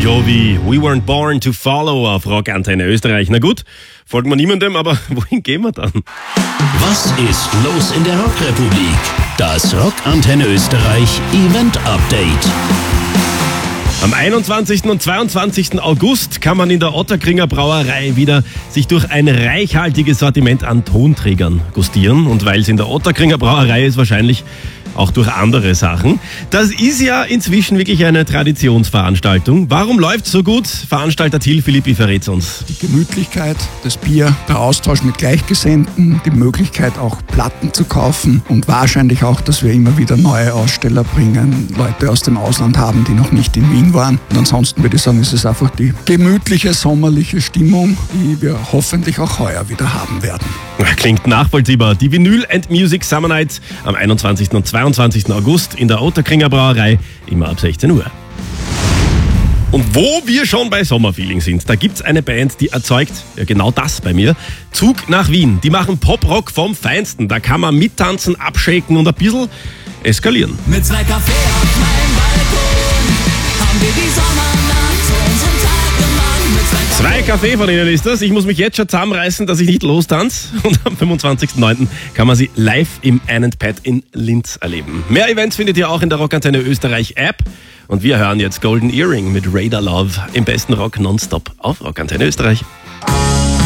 Jovi, We Weren't Born to Follow auf Rockantenne Österreich. Na gut, folgen wir niemandem, aber wohin gehen wir dann? Was ist los in der Rockrepublik? Das Rockantenne Österreich Event Update. Am 21. und 22. August kann man in der Ottakringer Brauerei wieder sich durch ein reichhaltiges Sortiment an Tonträgern gustieren. Und weil es in der Ottakringer Brauerei ist, wahrscheinlich auch durch andere Sachen. Das ist ja inzwischen wirklich eine Traditionsveranstaltung. Warum läuft es so gut? Veranstalter Till Philippi verrät uns. Die Gemütlichkeit, das Bier, der Austausch mit Gleichgesinnten, die Möglichkeit auch Platten zu kaufen und wahrscheinlich auch, dass wir immer wieder neue Aussteller bringen, Leute aus dem Ausland haben, die noch nicht in Wien waren. Und ansonsten würde ich sagen, ist es einfach die gemütliche, sommerliche Stimmung, die wir hoffentlich auch heuer wieder haben werden. Klingt nachvollziehbar. Die Vinyl & Music Summer Nights am 21. und 22. August in der Ottakringer Brauerei, immer ab 16 Uhr. Und wo wir schon bei Sommerfeeling sind, da gibt's eine Band, die erzeugt genau das bei mir. Zug nach Wien. Die machen Pop-Rock vom Feinsten. Da kann man mittanzen, abschaken und ein bisschen eskalieren. Mit 2 Kaffee auf meinem Balkon haben wir die Sommernacht zu unserem Tag gemacht. Mit 2 Kaffee von ihnen ist das. Ich muss mich jetzt schon zusammenreißen, dass ich nicht lostanze. Und am 25.09. kann man sie live im Ann & Pat in Linz erleben. Mehr Events findet ihr auch in der Rockantenne Österreich App. Und wir hören jetzt Golden Earring mit Radar Love im besten Rock nonstop auf Rockantenne Österreich.